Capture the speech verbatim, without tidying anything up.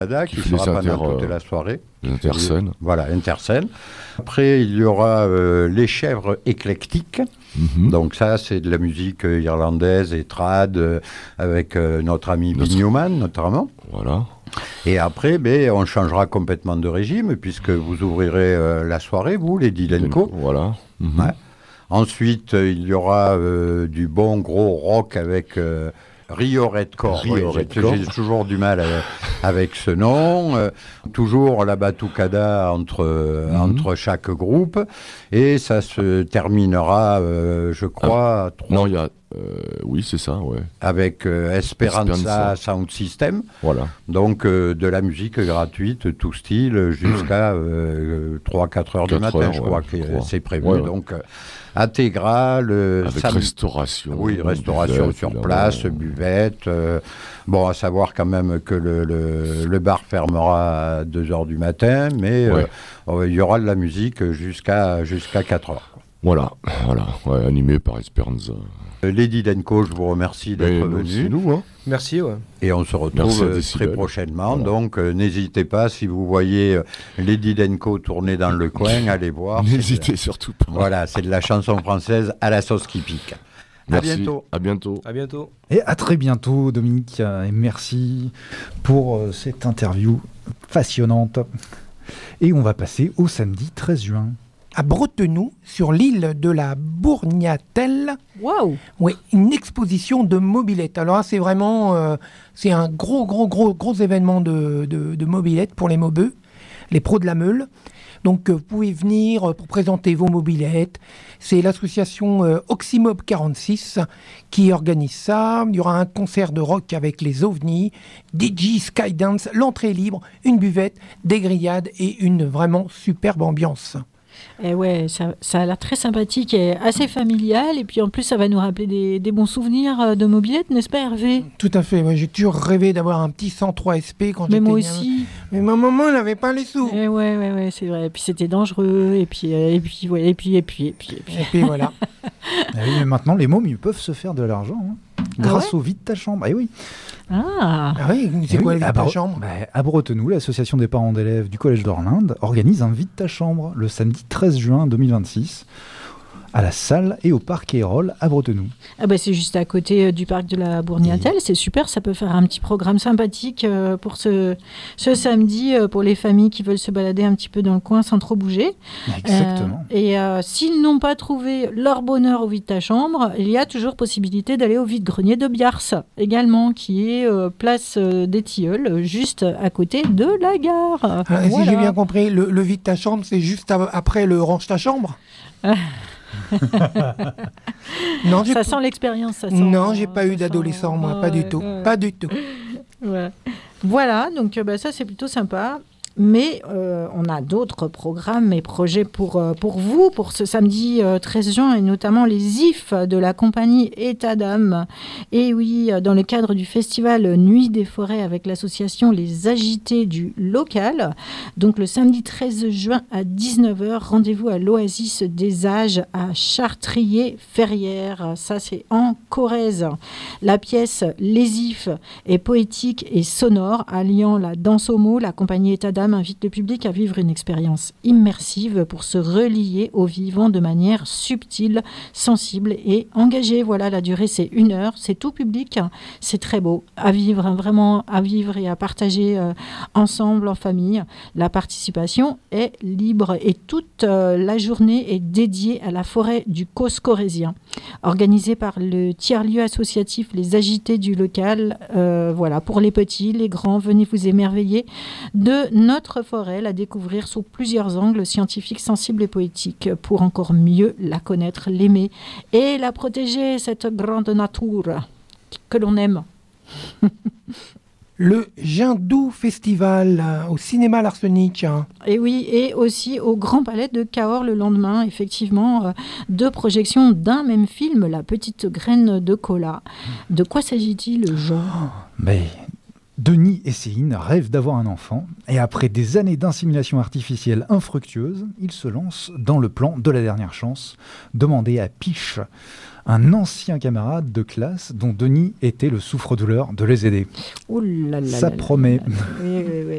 qui, qui sera pendant toute euh, la soirée. L'interscène. Voilà, interscène. Après, il y aura euh, les chèvres éclectiques. Mm-hmm. Donc ça, c'est de la musique euh, irlandaise et trad, euh, avec euh, notre ami Bill Newman, notamment. Voilà. Et après, ben, on changera complètement de régime, puisque vous ouvrirez euh, la soirée, vous, les Dilenco. Voilà. Mm-hmm. Ouais. Ensuite, euh, il y aura euh, du bon gros rock avec... Euh, Rio Redcore, Rio oui, Redcore. J'ai, j'ai toujours du mal avec, avec ce nom. Euh, toujours la batucada entre, mm-hmm. entre chaque groupe. Et ça se terminera, euh, je crois... Ah, trois... Non, il y a... Euh, oui, c'est ça, ouais. Avec euh, Esperanza, Esperanza Sound System. Voilà. Donc, euh, de la musique gratuite, tout style, jusqu'à euh, trois à quatre heures du matin, heures, je crois ouais, que je crois. C'est prévu. Ouais, ouais. Donc... Euh, intégrale. Euh, Avec sam... restauration. Oui, restauration buvette, sur place, buvette. Euh, bon, à savoir quand même que le, le, le bar fermera à deux heures du matin, mais ouais. euh, il y aura de la musique jusqu'à, jusqu'à quatre heures. Voilà, voilà ouais, animé par Esperanza. Lady Denko, je vous remercie d'être venu. C'est nous, hein. Merci, ouais. Et on se retrouve euh, très prochainement. Voilà. Donc, euh, n'hésitez pas, si vous voyez euh, Lady Denko tourner dans le coin, allez voir. N'hésitez de... surtout pas. Voilà, c'est de la chanson française à la sauce qui pique. Merci. À bientôt. À bientôt. À bientôt. Et à très bientôt, Dominique. Et merci pour euh, cette interview passionnante. Et on va passer au samedi treize juin. À Bretenoux, sur l'île de la Bourgnatelle. Waouh! Oui, une exposition de mobylettes. Alors là, c'est vraiment, euh, c'est un gros, gros, gros, gros événement de, de, de mobylettes pour les mobeux, les pros de la meule. Donc, euh, vous pouvez venir euh, pour présenter vos mobylettes. C'est l'association euh, Oxymob quarante-six qui organise ça. Il y aura un concert de rock avec les ovnis, D J Skydance, l'entrée est libre, une buvette, des grillades et une vraiment superbe ambiance. Et ouais, ça, ça a l'air très sympathique et assez familial. Et puis en plus, ça va nous rappeler des, des bons souvenirs de mobylettes, n'est-ce pas, Hervé? Tout à fait. Moi, j'ai toujours rêvé d'avoir un petit cent trois S P quand Mais j'étais moi gamin. aussi. Mais ma maman, elle n'avait pas les sous. Et ouais, ouais, ouais, c'est vrai. Et puis c'était dangereux. Et puis, et puis, ouais, et puis, et puis, et puis, et puis. Et puis voilà. Ah oui, mais maintenant, les mômes, ils peuvent se faire de l'argent. Hein, grâce ah ouais au vide ta chambre. Eh oui. Ah. ah oui, c'est et quoi oui, le vide ta chambre bah, À Bretenoux, l'association des parents d'élèves du Collège d'Orlinde organise un vide ta chambre le samedi treize juin deux mille vingt-six à la salle et au parc Hérol à Bretenoux. Ah bah c'est juste à côté euh, du parc de la Bourgnatelle, c'est super, ça peut faire un petit programme sympathique euh, pour ce, ce samedi euh, pour les familles qui veulent se balader un petit peu dans le coin sans trop bouger. Exactement. Euh, et euh, s'ils n'ont pas trouvé leur bonheur au vide ta chambre, il y a toujours possibilité d'aller au vide-grenier de Biars également, qui est euh, place euh, des Tilleuls, juste à côté de la gare. Ah, voilà. Si j'ai bien compris, le, le vide ta chambre, c'est juste après le range ta chambre non, ça sent l'expérience, ça sent. Non, j'ai pas eu d'adolescent, moi, ouais, pas du tout, ouais. pas du tout. Ouais. Voilà, donc bah, ça c'est plutôt sympa. Mais euh, on a d'autres programmes et projets pour, euh, pour vous, pour ce samedi euh, treize juin, et notamment les I F de la compagnie État d'âme. Et oui, dans le cadre du festival Nuit des forêts avec l'association Les Agités du local. Donc le samedi treize juin à dix-neuf heures, rendez-vous à l'Oasis des Âges à Chartrier-Ferrières. Ça, c'est en Corrèze. La pièce Les I F est poétique et sonore, alliant la danse au mot. La compagnie État d'âme invite le public à vivre une expérience immersive pour se relier au vivant de manière subtile, sensible et engagée. Voilà, la durée c'est une heure, c'est tout public, c'est très beau à vivre, hein, vraiment à vivre et à partager euh, ensemble en famille. La participation est libre et toute euh, la journée est dédiée à la forêt du Causse corrézien, organisée par le tiers-lieu associatif Les Agités du local. Euh, voilà, pour les petits, les grands, venez vous émerveiller de notre forêt, la découvrir sous plusieurs angles scientifiques, sensibles et poétiques, pour encore mieux la connaître, l'aimer et la protéger, cette grande nature que l'on aime. Le Jindou Festival euh, au cinéma L'Arsenic. Hein. Et oui, et aussi au Grand Palais de Cahors le lendemain, effectivement, euh, deux projections d'un même film, La Petite Graine de Cola. De quoi s'agit-il, Jean ? Mais Denis et Céline rêvent d'avoir un enfant et après des années d'insémination artificielle infructueuse, ils se lancent dans le plan de la dernière chance, demander à Piche, un ancien camarade de classe dont Denis était le souffre-douleur, de les aider. Ouh là là Ça là promet. là là. Oui, oui, oui.